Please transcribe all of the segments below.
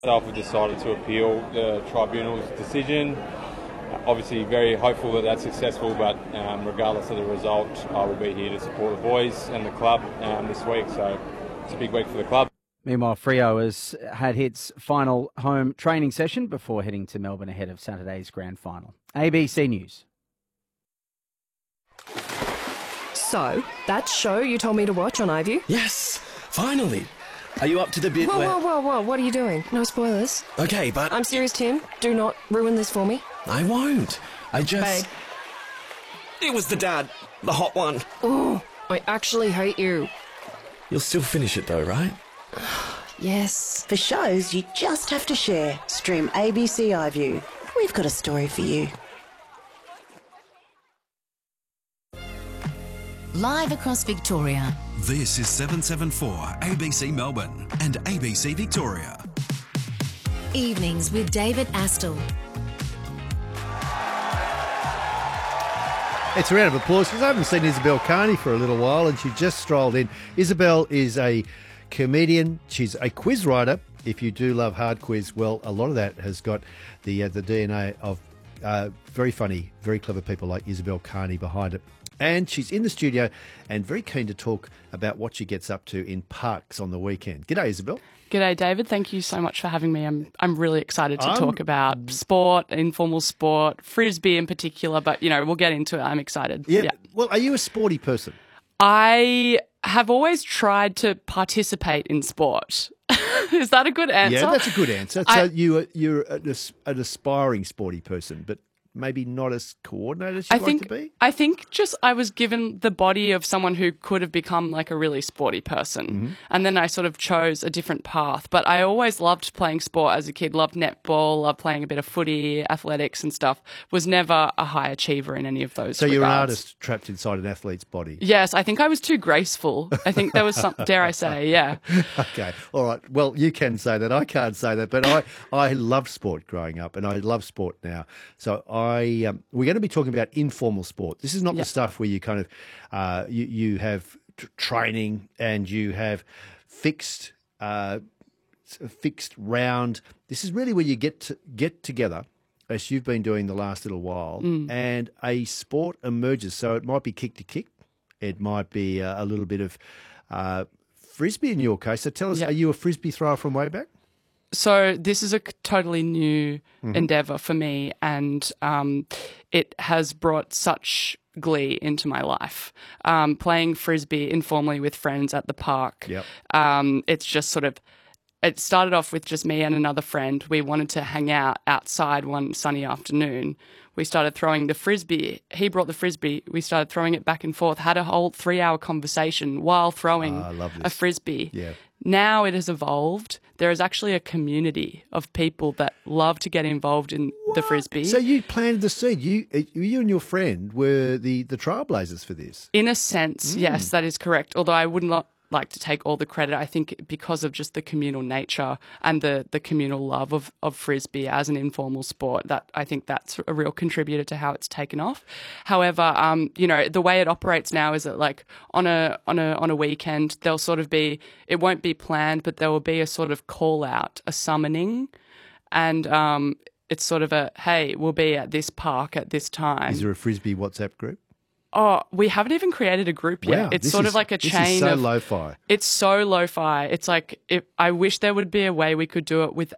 Staff have decided to appeal the tribunal's decision. Obviously very hopeful that that's successful, but regardless of the result, I will be here to support the boys and the club this week, so it's a big week for the club. Meanwhile, Freo has had its final home training session before heading to Melbourne ahead of Saturday's grand final. ABC News. So, that show you told me to watch on iView? Yes, finally. Are you up to the bit Whoa, where... whoa, what are you doing? No spoilers. Okay, but... I'm serious, Tim. Do not ruin this for me. I won't. I just... Babe. It was the dad. The hot one. Oh, I actually hate you. You'll still finish it though, right? Yes. For shows you just have to share, stream ABC iView. We've got a story for you. Live across Victoria. This is 774 ABC Melbourne and ABC Victoria. Evenings with David Astle. It's a round of applause because I haven't seen Isabel Carney for a little while and she just strolled in. Isabel is a comedian. She's a quiz writer. If you do love hard quiz, well, a lot of that has got the DNA of very funny, very clever people like Isabel Carney behind it. And she's in the studio and very keen to talk about what she gets up to in parks on the weekend. G'day, Isabel. G'day, David. Thank you so much for having me. I'm really excited to talk about sport, informal sport, Frisbee in particular, but, we'll get into it. I'm excited. Yeah. Well, are you a sporty person? I have always tried to participate in sport. Is that a good answer? Yeah, that's a good answer. So you're an aspiring sporty person, but maybe not as coordinated as you'd like to be? I think just I was given the body of someone who could have become like a really sporty person. Mm-hmm. And then I sort of chose a different path. But I always loved playing sport as a kid, loved netball, loved playing a bit of footy, athletics and stuff. Was never a high achiever in any of those So you're an regards. artist trapped inside an athlete's body? Yes, I think I was too graceful. I think there was some, dare I say, yeah. Okay, all right. Well, you can say that. I can't say that. But I loved sport growing up and I love sport now. So we're going to be talking about informal sport. This is not the stuff where you kind of you have training and you have fixed round. This is really where you get together, as you've been doing the last little while, and a sport emerges. So it might be kick to kick, it might be a little bit of Frisbee in your case. So tell us, are you a Frisbee thrower from way back? So this is a totally new endeavour for me, and it has brought such glee into my life. Playing Frisbee informally with friends at the park. Yep. It's just it started off with just me and another friend. We wanted to hang out outside one sunny afternoon. We started throwing the Frisbee. He brought the Frisbee. We started throwing it back and forth, had a whole 3-hour conversation while throwing a Frisbee. Yeah. Now it has evolved. There is actually a community of people that love to get involved in the Frisbee. So you planted the seed. You and your friend were the trailblazers for this. In a sense, yes, that is correct. Although I would not like to take all the credit. I think because of just the communal nature and the communal love of Frisbee as an informal sport, that I think that's a real contributor to how it's taken off. However, the way it operates now is that like on a weekend, there'll sort of be, it won't be planned, but there will be a sort of call out, a summoning, and it's sort of a, hey, we'll be at this park at this time. Is there a Frisbee WhatsApp group? Oh, we haven't even created a group yet. Wow, it's sort of like a chain This is so of lo-fi. It's so lo-fi. It's like I wish there would be a way we could do it with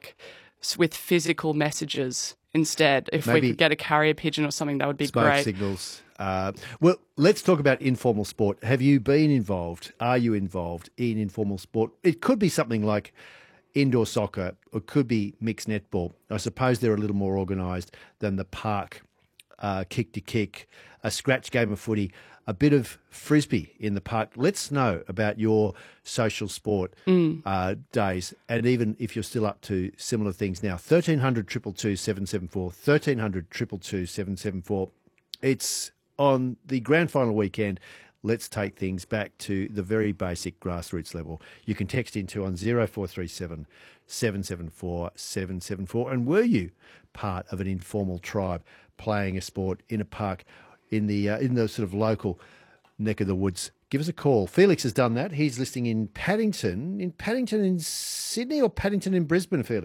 physical messages instead. If we could get a carrier pigeon or something, that would be smoke great. signals. Well, let's talk about informal sport. Have you been involved? Are you involved in informal sport? It could be something like indoor soccer, or it could be mixed netball. I suppose they're a little more organised than the park kick to kick, a scratch game of footy, a bit of Frisbee in the park. Let's know about your social sport days, and even if you're still up to similar things now. 1300 222 774, 1300 222 774. It's on the grand final weekend. Let's take things back to the very basic grassroots level. You can text into on 0437 774 774. And were you part of an informal tribe playing a sport in a park in the sort of local neck of the woods? give us a call. Felix has done that. He's listening in Paddington. In Paddington in Sydney or Paddington in Brisbane, Felix?